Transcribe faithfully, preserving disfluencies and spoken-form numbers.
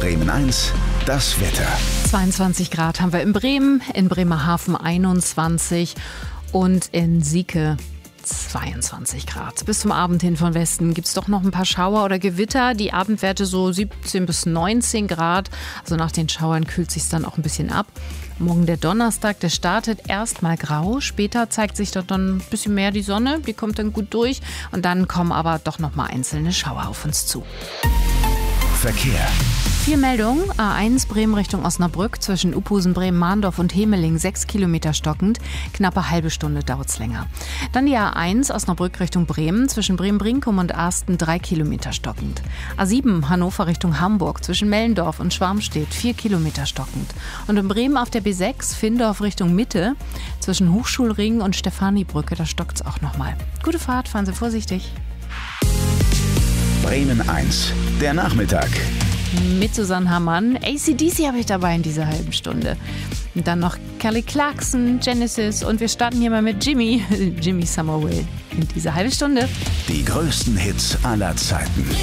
Bremen eins, das Wetter. zweiundzwanzig Grad haben wir in Bremen, in Bremerhaven einundzwanzig und in Sieke zweiundzwanzig Grad. Bis zum Abend hin von Westen gibt es doch noch ein paar Schauer oder Gewitter. Die Abendwerte so siebzehn bis neunzehn Grad. Also nach den Schauern kühlt sich dann auch ein bisschen ab. Morgen der Donnerstag, der startet erstmal grau. Später zeigt sich dort dann ein bisschen mehr die Sonne. Die kommt dann gut durch. Und dann kommen aber doch noch mal einzelne Schauer auf uns zu. Verkehr. Vier Meldungen. A eins Bremen Richtung Osnabrück zwischen Uphusen, Bremen, Mahndorf und Hemeling sechs Kilometer stockend. Knappe halbe Stunde dauert es länger. Dann die A eins Osnabrück Richtung Bremen zwischen Bremen-Brinkum und Arsten drei Kilometer stockend. A sieben Hannover Richtung Hamburg zwischen Mellendorf und Schwarmstedt vier Kilometer stockend. Und in Bremen auf der B sechs Findorf Richtung Mitte zwischen Hochschulring und Stefanibrücke, da stockt es auch nochmal. Gute Fahrt, fahren Sie vorsichtig. Bremen eins, der Nachmittag. Mit Susanne Hammann. A C D C habe ich dabei in dieser halben Stunde. Und dann noch Kelly Clarkson, Genesis und wir starten hier mal mit Jimmy, Jimmy Somerville in dieser halben Stunde. Die größten Hits aller Zeiten.